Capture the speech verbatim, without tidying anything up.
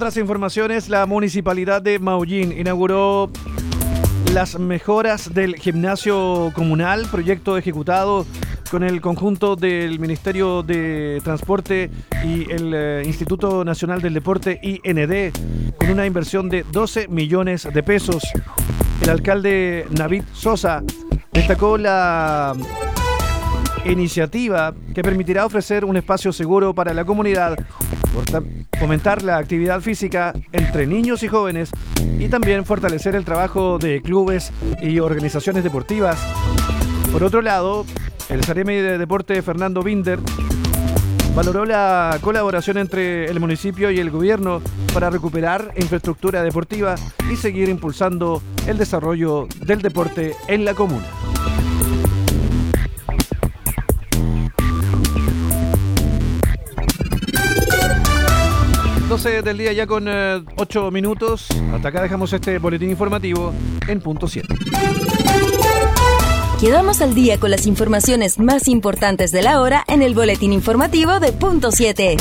otras informaciones, la Municipalidad de Maullín inauguró las mejoras del gimnasio comunal, proyecto ejecutado con el conjunto del Ministerio de Transporte y el eh, Instituto Nacional del Deporte I N D, con una inversión de doce millones de pesos. El alcalde Navid Sosa destacó la iniciativa que permitirá ofrecer un espacio seguro para la comunidad, fomentar la actividad física entre niños y jóvenes y también fortalecer el trabajo de clubes y organizaciones deportivas. Por otro lado, el Seremi de Deporte Fernando Binder valoró la colaboración entre el municipio y el gobierno para recuperar infraestructura deportiva y seguir impulsando el desarrollo del deporte en la comuna. doce del día ya con eh, ocho minutos. Hasta acá dejamos este boletín informativo en punto siete. Quedamos al día con las informaciones más importantes de la hora en el boletín informativo de punto siete.